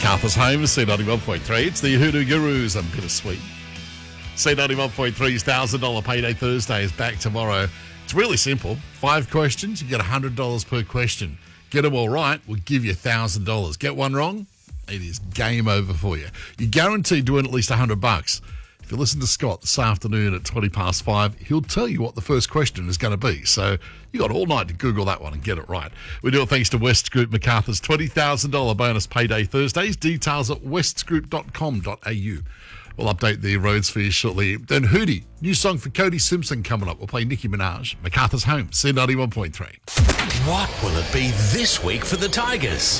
Macarthur's Home, C91.3. It's the Hoodoo Gurus and Bittersweet. C91.3's $1,000 Payday Thursday is back tomorrow. It's really simple. 5 questions, you get $100 per question. Get them all right, we'll give you $1,000. Get one wrong, it is game over for you. You're guaranteed to win at least $100. If you listen to Scott this afternoon at 5:20, he'll tell you what the first question is going to be. So you got all night to Google that one and get it right. We do it thanks to West Group, Macarthur's $20,000 bonus Payday Thursdays. Details at westgroup.com.au. We'll update the roads for you shortly. Then Hootie, new song for Cody Simpson coming up. We'll play Nicki Minaj, Macarthur's Home, C91.3. What will it be this week for the Tigers?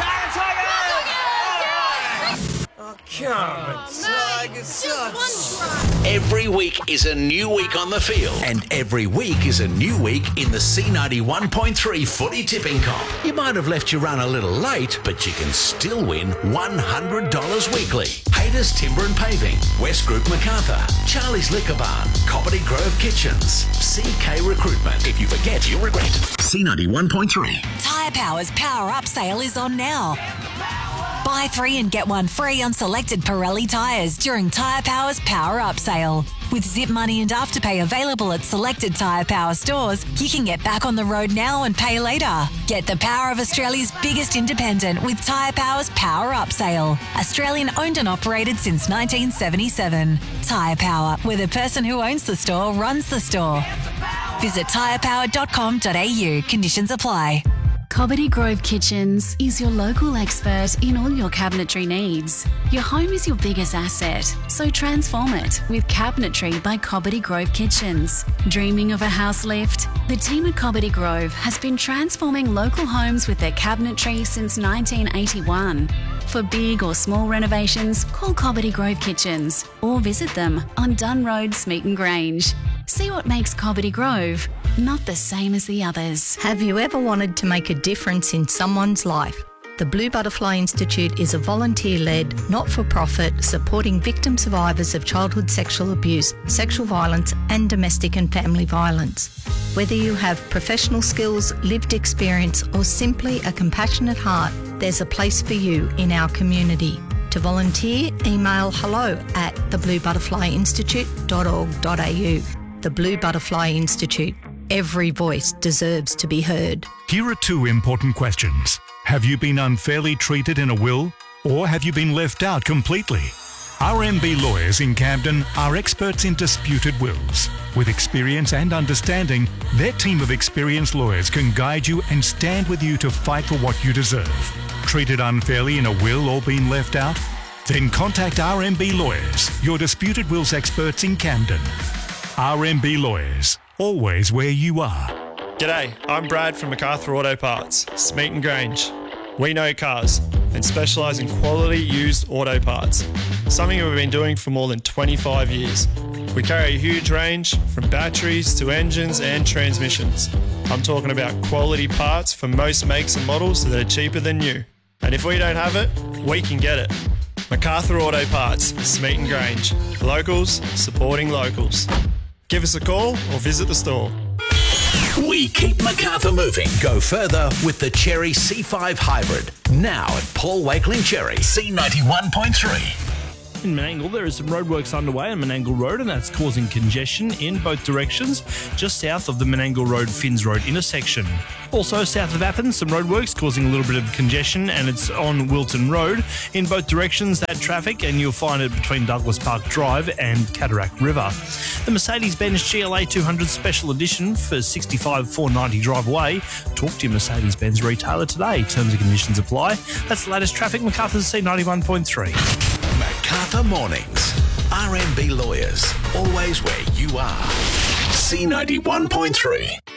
Every week is a new week on the field, and every week is a new week in the C91.3 footy tipping comp. You might have left your run a little late, but you can still win $100 weekly. Hayter's Timber and Paving, West Group Macarthur, Charlie's Liquor Barn, Coppity Grove Kitchens, CK Recruitment. If you forget, you'll regret. C91.3. Tyre Power's Power Up sale is on now. Buy 3 and get 1 free on selected Pirelli tyres during Tyre Power's Power Up sale. With Zip Money and Afterpay available at selected Tyre Power stores, you can get back on the road now and pay later. Get the power of Australia's biggest independent with Tyre Power's Power Up sale. Australian owned and operated since 1977. Tyre Power, where the person who owns the store runs the store. Visit tyrepower.com.au. Conditions apply. Coppity Grove Kitchens is your local expert in all your cabinetry needs. Your home is your biggest asset, so transform it with Cabinetry by Coppity Grove Kitchens. Dreaming of a house lift? The team at Coppity Grove has been transforming local homes with their cabinetry since 1981. For big or small renovations, call Coppity Grove Kitchens or visit them on Dunn Road, Smeaton Grange. See what makes Coppity Grove not the same as the others. Have you ever wanted to make a difference in someone's life? The Blue Butterfly Institute is a volunteer-led, not-for-profit, supporting victim survivors of childhood sexual abuse, sexual violence and domestic and family violence. Whether you have professional skills, lived experience or simply a compassionate heart, there's a place for you in our community. To volunteer, email hello@thebluebutterflyinstitute.org.au. The Blue Butterfly Institute. Every voice deserves to be heard. Here are 2 important questions. Have you been unfairly treated in a will, or have you been left out completely? RMB Lawyers in Camden are experts in disputed wills. With experience and understanding, their team of experienced lawyers can guide you and stand with you to fight for what you deserve. Treated unfairly in a will or been left out? Then contact RMB Lawyers, your disputed wills experts in Camden. RMB Lawyers, always where you are. G'day, I'm Brad from MacArthur Auto Parts, Smeaton Grange. We know cars and specialise in quality used auto parts, something we've been doing for more than 25 years. We carry a huge range from batteries to engines and transmissions. I'm talking about quality parts for most makes and models that are cheaper than new. And if we don't have it, we can get it. MacArthur Auto Parts, Smeaton Grange. Locals supporting locals. Give us a call or visit the store. We keep Macarthur moving. Go further with the Cherry C5 Hybrid. Now at Paul Wakeling Cherry, C91.3. In Menangle, there is some roadworks underway on Menangle Road, and that's causing congestion in both directions, just south of the Menangle Road Finns Road intersection. Also, south of Athens, some roadworks causing a little bit of congestion, and it's on Wilton Road. In both directions, that traffic, and you'll find it between Douglas Park Drive and Cataract River. The Mercedes-Benz GLA 200 Special Edition for $65,490 drive away. Talk to your Mercedes-Benz retailer today. Terms and conditions apply. That's the latest traffic. Macarthur's C91.3. Macarthur Mornings. RMB Lawyers, always where you are. C91.3.